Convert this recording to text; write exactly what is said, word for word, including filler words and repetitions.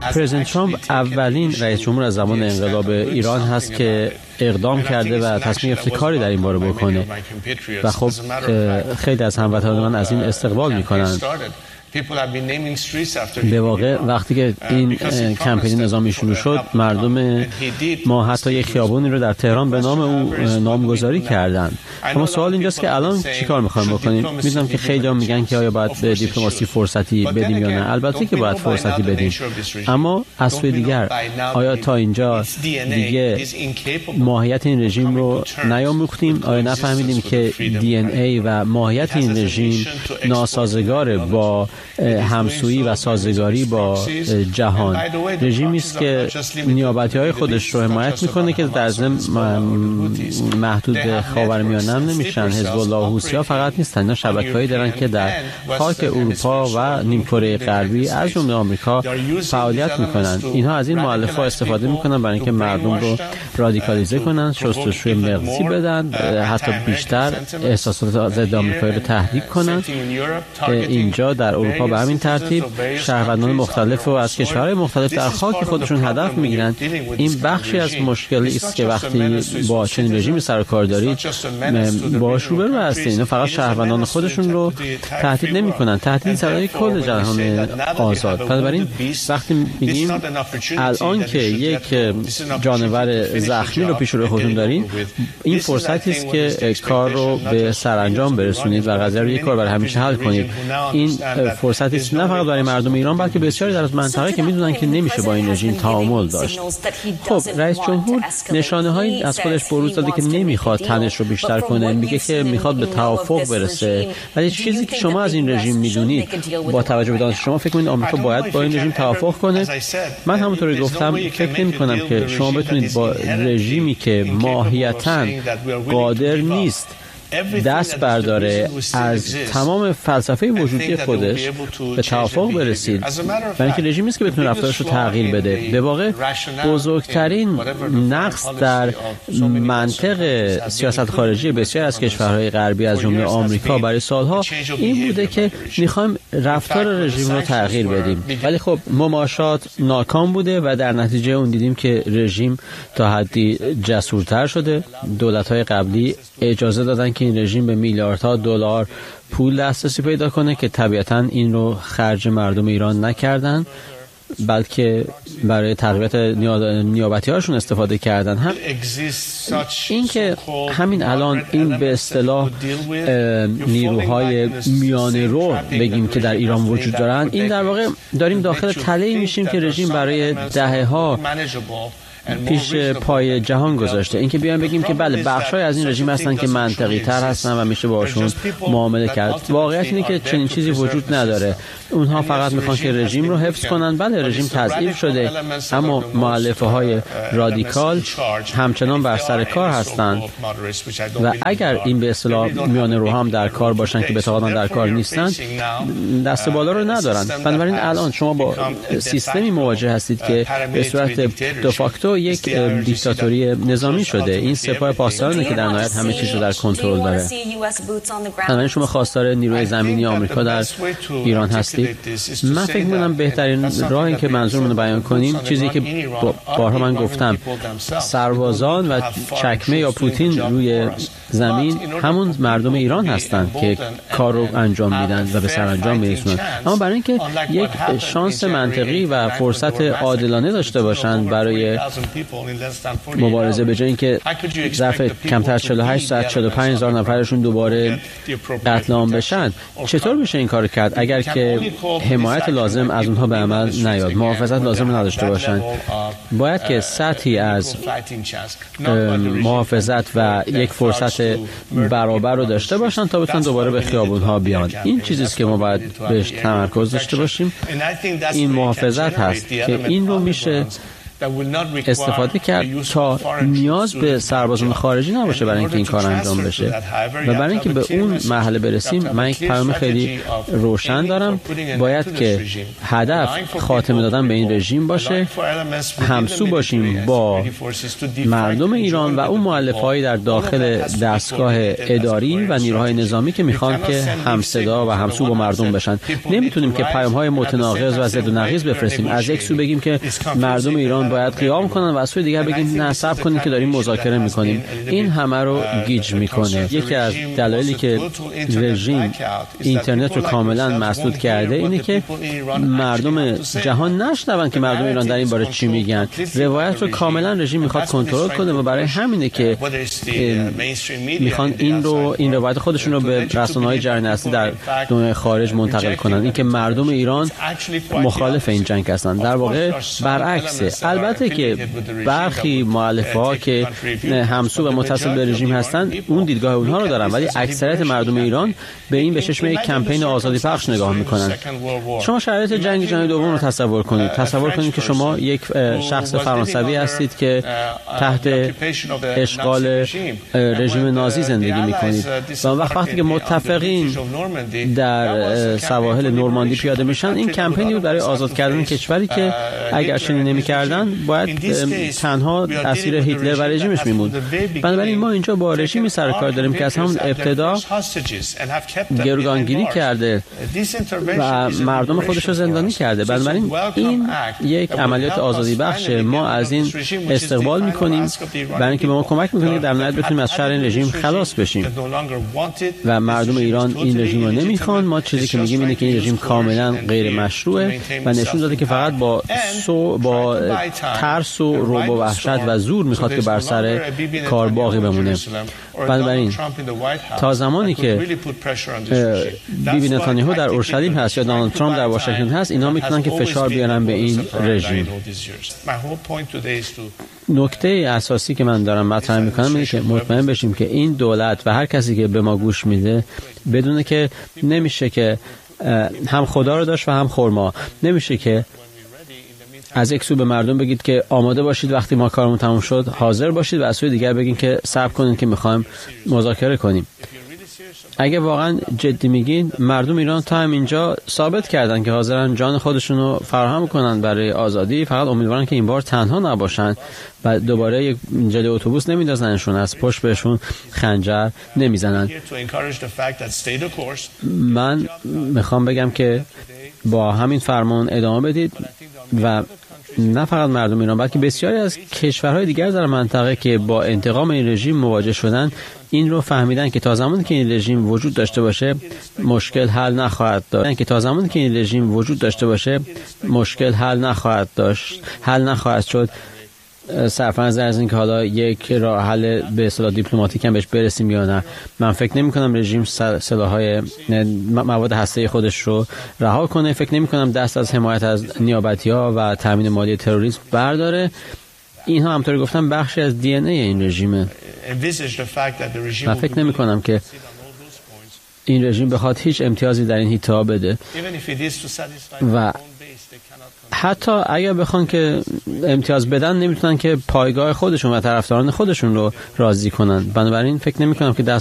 پرزیدنت ترامپ اولین رئیس جمهور از زمان انقلاب ایران هست که اقدام کرده و تصمیم گرفته کاری در این باره بکنه و خب خیلی از هموطنان من از این استقبال میکنند. به واقع وقتی که این کمپین نظامی شروع شد، مردم ما حتی یک خیابونی رو در تهران به نام او نامگذاری کردند. اما سوال اینجاست که الان چیکار می‌خوایم بکنیم؟ می‌دونم که خیلی‌ها میگن که آیا باید به دیپلماسی فرصتی بدیم یا نه. البته که باید فرصتی بدیم، اما از سوی دیگر آیا تا اینجا دیگه ماهیت این رژیم رو نیاموختیم؟ آیا نفهمیدیم که دی ان ای و ماهیت این رژیم ناسازگار با همسویی و سازگاری با جهان؟ رژیمی است که نیابتی‌های خودش رو حمایت میکنه که در ضمن محدود به خاورمیانه هم نمیشن. حزب الله و حوثی‌ها فقط نیستن، اینا شبکه‌ای دارن که در خاک اروپا و نیمکره غربی از جمله آمریکا فعالیت میکنن. اینها از این مؤلفه‌ها استفاده میکنن برای اینکه مردم رو رادیکالیزه کنن، شستشوی مغزی بدن، حتی بیشتر احساسات ضد آمریکایی رو تحریک کنن. اینجا در اروپا به همین ترتیب شهروندان مختلف و از کشورهای مختلف در خاک خودشون هدف میگیرن. این بخشی از مشکلی است که وقتی با چنین رژیمی سر و کار دارید باهاش روبرو هستید. اینا فقط شهروندان خودشون رو تهدید نمیکنن، تهدید سرای کل جهان آزاد. بنابراین وقتی میگیم الان که یک جانور زخمی رو پیش رو خودتون دارین، این فرصتی است که کار رو به سرانجام برسونید و قضیه رو یک بار برای همیشه حل کنید. این فرصتی است نه فقط برای مردم ایران بلکه بسیاری در از منطقه که میدونن که نمیشه با این رژیم تعامل داشت. خب رئیس جمهور نشانه‌هایی از خودش بروز داده که نمیخواد تنش رو بیشتر کنه، میگه که میخواد به توافق برسه. ولی چیزی که شما از این رژیم میدونید، با توجه به دانش شما فکر می‌کنید آمریکا باید با این رژیم توافق کنه؟ من همونطوری گفتم فکر نمی‌کنم که شما بتونید با رژیمی که ماهیتاً قادر نیست دست برداره از تمام فلسفه وجودی خودش به توافق برسید، برای اینکه رژیمی است که بتونه رفتارش رو تغییر بده. به واقع بزرگترین نقص در منطق سیاست خارجی بسیار از کشورهای غربی از جمله آمریکا برای سالها این بوده که میخوایم رفتار رژیم رو تغییر بدیم، ولی خب مماشات ناکام بوده و در نتیجه اون دیدیم که رژیم تا حدی جسورتر شده. دولت‌های قبلی اجازه دادن که این رژیم به میلیاردها دلار پول دسترسی پیدا کنه که طبیعتاً این رو خرج مردم ایران نکردن، بلکه برای تقویت نیابتی هاشون استفاده کردن. هم این که همین الان این به اصطلاح نیروهای میانه رو بگیم که در ایران وجود دارن، این در واقع داریم داخل تله‌ای میشیم که رژیم برای دهه‌ها پیش پای جهان گذاشته. اینکه بیایم بگیم که بله بخشای از این رژیم هستن که منطقی تر هستن و میشه باشون معامله کرد، واقعیت اینه که چنین چیزی وجود نداره. اونها فقط میخوان که رژیم رو حفظ کنن. بله رژیم تضعیف شده، اما مؤلفه های رادیکال همچنان بر سر کار هستند و اگر این به اصطلاح میانه رو هم در کار باشن که بتوانن در کار نیستن، دست بالا رو ندارن. بنابراین الان شما با سیستمی مواجه هستید که به صورت دو یک دیکتاتوری نظامی شده. این سپاه پاسدارانه که در نهایت همه چیز رو در کنترل داره. الان شما خواستار نیروی زمینی آمریکا در ایران هستید. من فکر می‌کنم بهترین راهی که منظورمون رو بیان کنیم چیزی که بارها من گفتم، سربازان و چکمه یا پوتین روی زمین همون مردم ایران هستند که کار رو انجام میدن و به سرانجام میرسونن. اما برای اینکه یک شانس منطقی و فرصت عادلانه داشته باشند برای مبارزه، به جای اینکه ظرف کمتر از چهل و هشت ساعت چهل و پنج هزار نفرشون دوباره قتل عام بشن، چطور میشه این کار کرد اگر که حمایت لازم از اونها به عمل نیاد، محافظت لازم نداشته باشن؟ باید که سطحی از محافظت و یک فرصت برابر رو داشته باشن تا بتونن دوباره به خیابون‌ها بیان. این چیزیست که ما باید بهش تمرکز داشته باشیم. این محافظت هست که این رو میشه استفاده کرد تا نیاز به سربازان خارجی نباشه برای اینکه این کار انجام بشه. و برای اینکه به اون مرحله برسیم، من یک پیام خیلی روشن دارم. باید که هدف خاتمه دادن به این رژیم باشه، همسو باشیم با مردم ایران و اون مؤلفه‌هایی در داخل دستگاه اداری و نیروهای نظامی که میخوان که همصدا و همسو با مردم بشن. نمیتونیم که پیام‌های متناقض و ضد و نقیض بفرستیم. از یک سو بگیم که مردم ایران باید قیام کنن و از سوی دیگر بگیم نه، صبر کنید که داریم مذاکره میکنیم. این همه رو گیج میکنه. یکی از دلایلی که رژیم اینترنت رو کاملا مسدود کرده اینه که مردم جهان نشنون که مردم ایران در این باره چی میگن. روایت رو کاملا رژیم میخواد کنترل کنه و برای همینه که میخوان این رو این روایت خودشون رو به رسانه‌های جریان اصلی در دنیای خارج منتقل کنن. این که مردم ایران مخالف این جنگ هستن. در واقع برعکسه. البته که برخی مؤلفه‌ها که همسو و متصل به رژیم هستن اون دیدگاه اونها رو دارن، ولی اکثریت مردم ایران به این به چشم یک کمپین آزادی بخش نگاه میکنن. شما شرایط جنگ جهانی دوم رو تصور کنید. تصور کنید که شما یک شخص فرانسوی هستید که تحت اشغال رژیم نازی زندگی میکنید و وقت وقتی که متفقین در سواحل نورماندی پیاده میشن، این کمپینی بود برای آزاد کردن کشوری که اگر چنین نمیکردن باید تنها اسیر هیتلر و رژیمش میموند. بنابراین ما اینجا با رژیمی سر کار داریم که از همون ابتدا گروگانگیری کرده و مردم خودش رو زندانی کرده. بنابراین این یک عملیات آزادی بخشه. ما از این استقبال میکنیم برای اینکه به ما کمک میکنه در نهایت بتونیم از شر این رژیم خلاص بشیم. و مردم ایران این رژیم رو نمیخوان. ما چیزی که میگیم اینه که این رژیم کاملا غیر مشروعه و نشون داده که فقط با سو با ترس و رعب و وحشت و زور میخواد که بر سر کار باقی بمونه. بنابراین تا زمانی که بیبی نتانیاهو در اورشلیم هست یا دونالد ترامپ در واشنگتن هست، اینا میتونن که فشار بیارن به این رژیم. نکته اساسی که من دارم مطرح میکنم اینه که مطمئن بشیم که این دولت و هر کسی که به ما گوش میده بدونه که نمیشه که هم خدا رو داشت و هم خرما. نمیشه که از یک سو به مردم بگید که آماده باشید وقتی ما کارمون تموم شد حاضر باشید و از سوی دیگر بگین که صبر کنین که میخوایم مذاکره کنیم. اگه واقعا جدی میگین، مردم ایران تا همینجا ثابت کردن که حاضرن جان خودشون رو فراهم کنن برای آزادی. فقط امیدوارن که این بار تنها نباشن و دوباره یک جلوی اتوبوس نمیندازنشون، از پشت بهشون خنجر نمیزنن. من میخوام بگم که با همین فرمان ادامه بدید و نه فقط مردم ایران بلکه بسیاری از کشورهای دیگر در منطقه که با انتقام این رژیم مواجه شدن این رو فهمیدن که تا زمانی که این رژیم وجود داشته باشه مشکل حل نخواهد داشت که تا زمانی که این رژیم وجود داشته باشه مشکل حل نخواهد داشت حل نخواهد شد. صرفا از این که حالا یک راه حل به اصطلاح دیپلماتیک هم بهش برسیم یا نه، من فکر نمی کنم رژیم سلاح‌های مواد هسته‌ای خودش رو رها کنه. فکر نمی کنم دست از حمایت از نیابتی‌ها و تامین مالی تروریسم برداره. اینها همونطور گفتم بخشی از دی ان ای این رژیمه. من فکر نمی کنم که این رژیم بخواد هیچ امتیازی در این حیطه بده و حتی اگر بخوان که امتیاز بدن نمیتونن که پایگاه خودشون و طرفداران خودشون رو راضی کنن. بنابراین فکر نمی کنم که دست